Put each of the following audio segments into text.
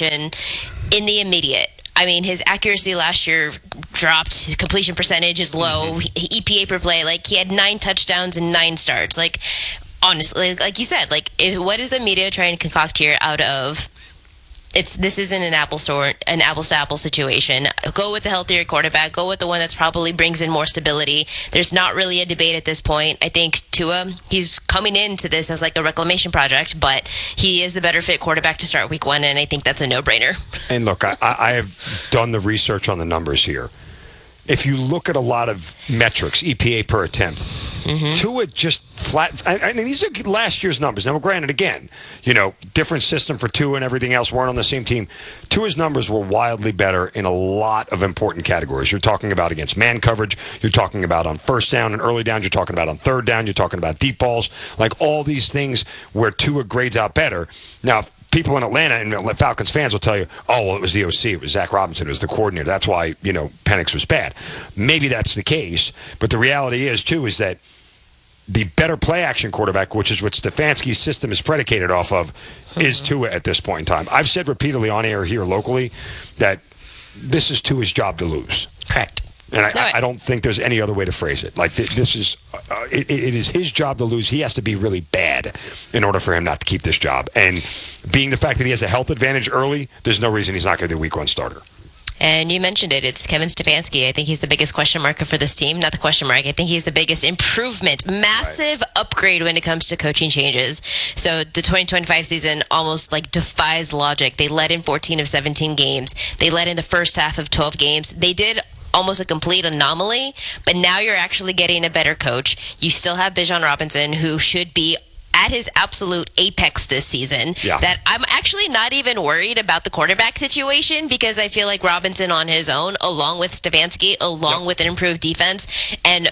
situation in the immediate. I mean, his accuracy last year dropped. Completion percentage is low. EPA per play, like, he had 9 touchdowns and 9 starts. Like, honestly, like you said, like, what is the media trying to concoct here out of? This isn't an apples to apples situation. Go with the healthier quarterback. Go with the one that's probably brings in more stability. There's not really a debate at this point. I think Tua, he's coming into this as like a reclamation project, but he is the better fit quarterback to start week 1, and I think that's a no-brainer. And look, I have done the research on the numbers here. If you look at a lot of metrics, EPA per attempt, Tua just flat. I mean, these are last year's numbers. Now, granted, again, different system for Tua and everything else. Weren't on the same team. Tua's numbers were wildly better in a lot of important categories. You're talking about against man coverage. You're talking about on first down and early downs. You're talking about on third down. You're talking about deep balls. Like all these things where Tua grades out better. Now, people in Atlanta and Falcons fans will tell you, oh, well, it was the OC. It was Zach Robinson. It was the coordinator. That's why, Penix was bad. Maybe that's the case. But the reality is, too, is that the better play action quarterback, which is what Stefanski's system is predicated off of, is Tua at this point in time. I've said repeatedly on air here locally that this is Tua's job to lose. Correct. And I don't think there's any other way to phrase it. Like, this is it is his job to lose. He has to be really bad in order for him not to keep this job. And being the fact that he has a health advantage early, there's no reason he's not going to be the week 1 starter. And you mentioned it. It's Kevin Stefanski. I think he's the biggest question mark for this team. Not the question mark. I think he's the biggest improvement. Massive upgrade when it comes to coaching changes. So the 2025 season almost like defies logic. They led in 14 of 17 games. They led in the first half of 12 games. They did almost a complete anomaly, but now you're actually getting a better coach. You still have Bijan Robinson, who should be at his absolute apex this season. Yeah. That I'm actually not even worried about the quarterback situation, because I feel like Robinson on his own, along with Stefanski, along with an improved defense and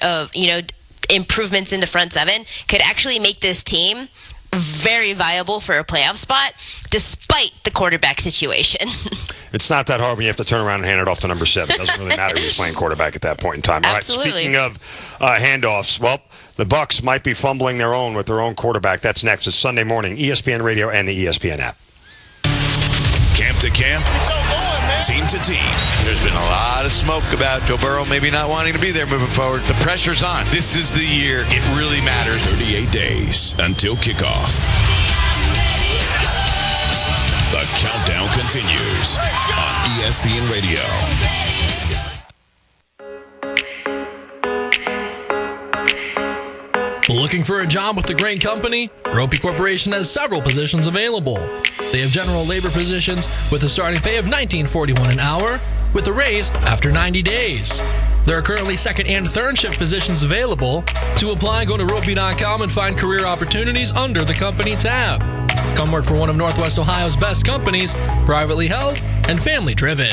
improvements in the front seven, could actually make this team very viable for a playoff spot, despite the quarterback situation. It's not that hard when you have to turn around and hand it off to number 7. It doesn't really matter who's playing quarterback at that point in time. Absolutely. All right, speaking of handoffs, well, the Bucs might be fumbling their own with their own quarterback. That's next. It's Sunday morning, ESPN Radio and the ESPN app. Camp to camp, team to team. There's been a lot of smoke about Joe Burrow maybe not wanting to be there moving forward. The pressure's on. This is the year it really matters. 38 days until kickoff. The countdown continues on ESPN Radio. Looking for a job with a great company? Ropey Corporation has several positions available. They have general labor positions with a starting pay of $19.41 an hour with a raise after 90 days. There are currently second and third shift positions available. To apply, go to ropey.com and find career opportunities under the company tab. Come work for one of Northwest Ohio's best companies, privately held and family driven.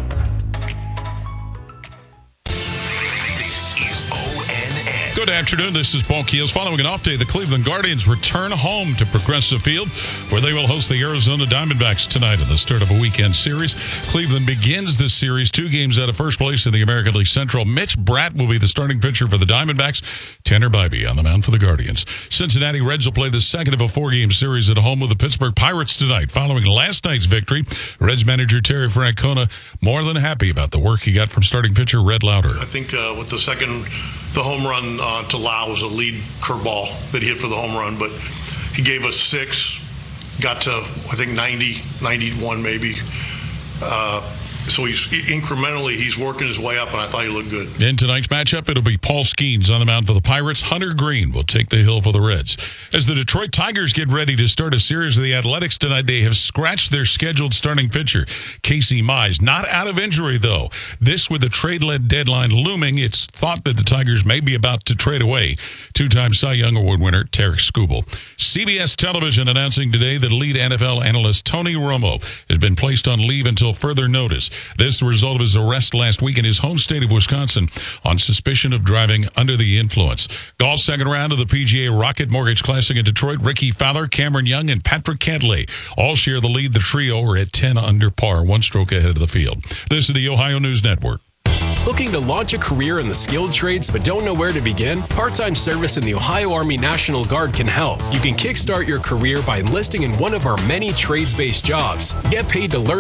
Good afternoon. This is Paul Keels. Following an off day, the Cleveland Guardians return home to Progressive Field, where they will host the Arizona Diamondbacks tonight at the start of a weekend series. Cleveland begins this series 2 games out of first place in the American League Central. Mitch Bratt will be the starting pitcher for the Diamondbacks. Tanner Bybee on the mound for the Guardians. Cincinnati Reds will play the second of a 4-game series at home with the Pittsburgh Pirates tonight. Following last night's victory, Reds manager Terry Francona more than happy about the work he got from starting pitcher Red Lauter. I think with the home run to Lau was a lead curveball that he hit for the home run, but he gave us 6, got to, I think, 90, 91 maybe. So he's working his way up, and I thought he looked good. In tonight's matchup, it'll be Paul Skeens on the mound for the Pirates. Hunter Green will take the hill for the Reds. As the Detroit Tigers get ready to start a series of the Athletics tonight, they have scratched their scheduled starting pitcher, Casey Mize. Not out of injury, though. This with the trade-led deadline looming, it's thought that the Tigers may be about to trade away 2-time Cy Young Award winner Tarek Skubal. CBS Television announcing today that lead NFL analyst Tony Romo has been placed on leave until further notice. This the result of his arrest last week in his home state of Wisconsin on suspicion of driving under the influence. Golf second round of the PGA Rocket Mortgage Classic in Detroit. Ricky Fowler, Cameron Young, and Patrick Cantlay all share the lead. The trio are at 10 under par, 1 stroke ahead of the field. This is the Ohio News Network. Looking to launch a career in the skilled trades but don't know where to begin? Part-time service in the Ohio Army National Guard can help. You can kickstart your career by enlisting in one of our many trades-based jobs. Get paid to learn